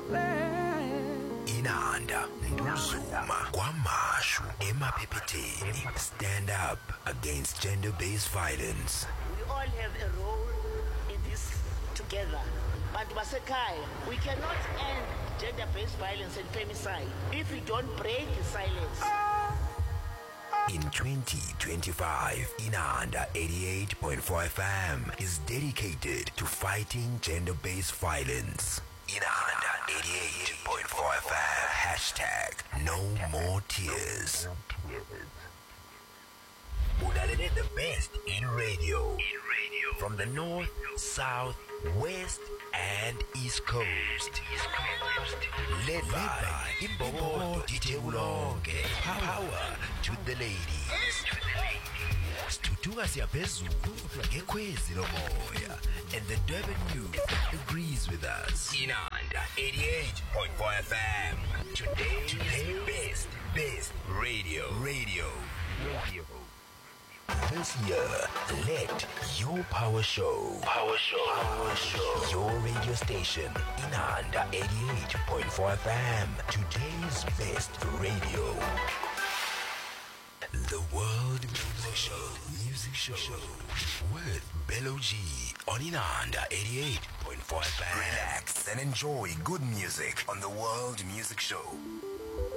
Inanda, Nduzuma, Kwamashu, Emaphepheteni. Stand up against gender-based violence. We all have a role in this together. But Basekai, we cannot end gender-based violence and femicide if we don't break the silence. In 2025, Inanda 88.4 FM is dedicated to fighting gender-based violence. Inanda 88.4 FM. Hashtag no more tears. Ulalele the best in radio. From the north, south, west, and east coast. Led by Imbobo DJ Ulonge. Power to the ladies. Stutuga siyaphezulu ngekhwezi lomoya. And the Durban youth agrees with us. Inanda 88.4 FM. Today's best radio. This year, let your power show. Your radio station, Inanda 88.4 FM. Today's best radio. The World Music Show. With Bello G on Inanda 88.4 FM. Relax and enjoy good music on the World Music Show.